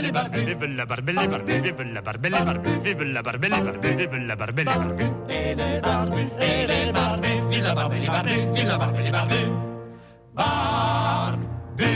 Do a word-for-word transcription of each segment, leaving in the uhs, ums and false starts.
les barbus. Vive la barbelle les barbus, vive la barbelle les barbus, vive la barbelle les barbus, vive la barbelle les barbus. Et les barbus, et les barbus, vive la barbelle les barbus, vive la barbelle les barbus. Barbus.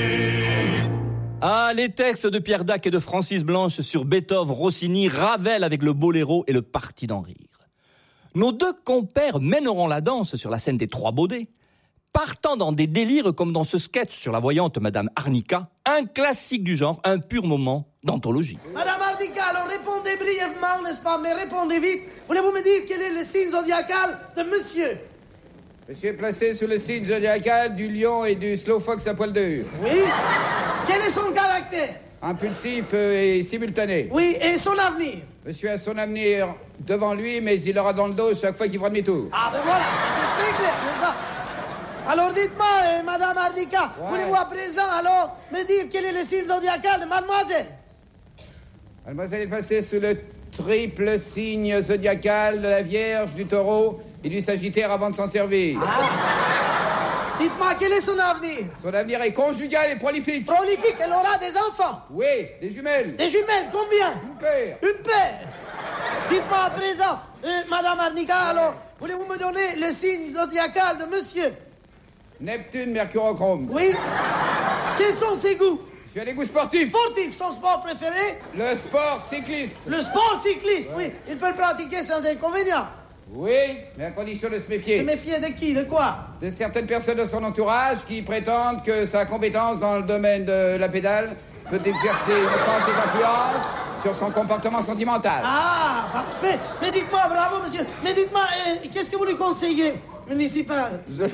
Ah, les textes de Pierre Dac et de Francis Blanche sur Beethoven, Rossini, Ravel avec le Boléro et le Parti d'en rire. Nos deux compères mèneront la danse sur la scène des Trois Baudets, partant dans des délires comme dans ce sketch sur la voyante Madame Arnica, un classique du genre, un pur moment d'anthologie. Madame Arnica, alors répondez brièvement, n'est-ce pas, mais répondez vite. Voulez-vous me dire quel est le signe zodiacal de monsieur? Monsieur est placé sous le signe zodiacal du lion et du slowfox à poil dur. Oui. Quel est son caractère? Impulsif euh, et simultané. Oui, et son avenir? Monsieur a son avenir devant lui, mais il aura dans le dos chaque fois qu'il fera demi-tour. Ah ben voilà, ça c'est très clair, n'est-ce pas? Alors dites-moi, euh, Madame Arnica, ouais. Voulez-vous à présent alors me dire quel est le signe zodiacal de mademoiselle? Mademoiselle est placée sous le triple signe zodiacal de la Vierge, du Taureau et du Sagittaire avant de s'en servir. Ah. Dites-moi, quel est son avenir? Son avenir est conjugal et prolifique. Prolifique, elle aura des enfants? Oui, des jumelles. Des jumelles, combien? Une paire. Une paire. Dites-moi à présent, euh, Madame Arnica, alors, voulez-vous me donner le signe zodiacal de monsieur? Neptune, mercurochrome. Oui. Quels sont ses goûts? Je suis à des goûts sportifs. Sportif, son sport préféré? Le sport cycliste. Le sport cycliste, ouais. Oui. Il peut le pratiquer sans inconvénient. Oui, mais à condition de se méfier. Se méfier de qui? De quoi? De certaines personnes de son entourage qui prétendent que sa compétence dans le domaine de la pédale peut exercer une force et influence sur son comportement sentimental. Ah, parfait. Mais dites-moi, bravo, monsieur. Mais dites-moi, euh, qu'est-ce que vous lui conseillez, municipal? Je...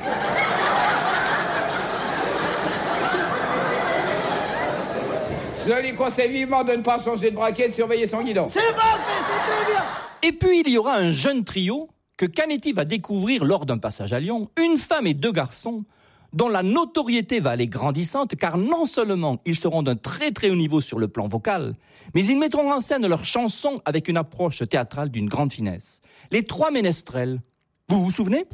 Je lui conseille vivement de ne pas changer de braquet et de surveiller son guidon. C'est parfait, c'est très bien. Et puis il y aura un jeune trio que Canetti va découvrir lors d'un passage à Lyon, une femme et deux garçons, dont la notoriété va aller grandissante, car non seulement ils seront d'un très très haut niveau sur le plan vocal, mais ils mettront en scène leurs chansons avec une approche théâtrale d'une grande finesse. Les Trois Ménestrels, vous vous souvenez ?